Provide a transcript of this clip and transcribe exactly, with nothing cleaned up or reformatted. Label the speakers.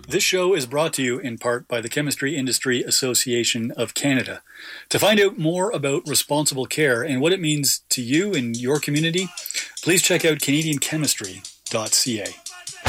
Speaker 1: This show is brought to you in part by the Chemistry Industry Association of Canada. To find out more about responsible care and what it means to you and your community, please check out canadian chemistry dot c a.